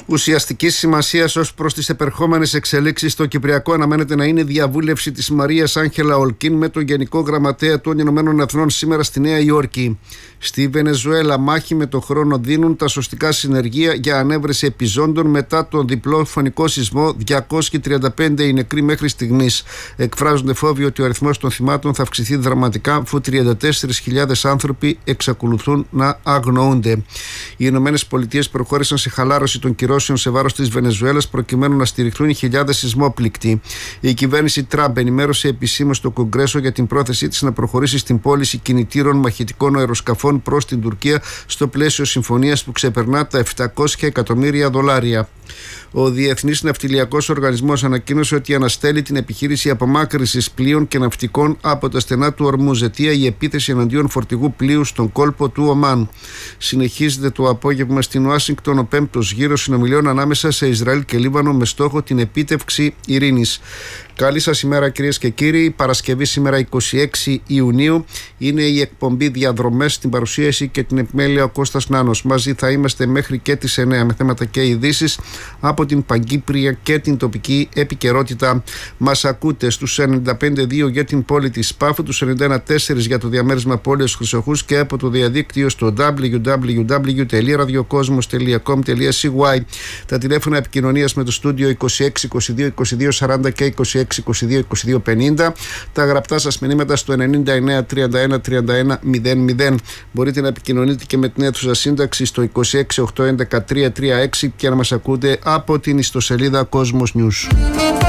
Ουσιαστική σημασία ως προς τις επερχόμενες εξελίξεις στο Κυπριακό αναμένεται να είναι η διαβούλευση της Μαρίας Άγχελα Ολκίν με τον Γενικό Γραμματέα των Ηνωμένων Εθνών σήμερα στη Νέα Υόρκη. Στη Βενεζουέλα, μάχη με το χρόνο δίνουν τα σωστικά συνεργεία για ανέβρεση επιζώντων μετά τον διπλό φωνικό σεισμό. 235 οι νεκροί μέχρι στιγμής. Εκφράζονται φόβοι ότι ο αριθμός των θυμάτων θα αυξηθεί δραματικά, αφού 34.000 άνθρωποι εξακολουθούν να αγνοούνται. Οι Ηνωμένες Πολιτείες προχώρησαν σε χαλάρωση των κυρώσεων σε βάρος της Βενεζουέλας προκειμένου να στηριχθούν οι χιλιάδες σεισμόπληκτοι. Η κυβέρνηση Τραμπ ενημέρωσε επισήμως στο Κογκρέσο για την πρόθεσή της να προχωρήσει στην πώληση κινητήρων μαχητικών αεροσκαφών προς την Τουρκία στο πλαίσιο συμφωνίας που ξεπερνά τα $700 εκατομμύρια. Ο Διεθνής Ναυτιλιακός Οργανισμός ανακοίνωσε ότι αναστέλει την επιχείρηση απομάκρυνσης πλοίων και ναυτικών από τα στενά του Ορμούζ αιτία η επίθεση εναντίον φορτηγού πλοίου στον κόλπο του Ομάν. Συνεχίζεται το απόγευμα στην Ουάσιγκτον ο πέμπτος γύρος συνομιλιών ανάμεσα σε Ισραήλ και Λίβανο με στόχο την επίτευξη ειρήνης. Καλή σας ημέρα κυρίες και κύριοι. Παρασκευή σήμερα 26 Ιουνίου είναι η εκπομπή Διαδρομές, στην παρουσίαση και την επιμέλεια ο Κώστας Νάνος. Μαζί θα είμαστε μέχρι και τις 9 με θέματα και ειδήσεις από την Παγκύπρια και την τοπική επικαιρότητα. Μας ακούτε στους 95.2 για την πόλη της Πάφου, τους 91.4 για το διαμέρισμα πόλεως Χρυσοχούς και από το διαδίκτυο στο www.radiokosmos.com.cy. Τα τηλέφωνα επικοινωνίας με το στούντιο 26 22 22 40 και 26 22 22 50. Τα γραπτά σας μηνύματα στο 99 31 31 00. Μπορείτε να επικοινωνείτε και με την αίθουσα σύνταξη στο 26 811 336 και να μας ακούτε από την ιστοσελίδα Cosmos News.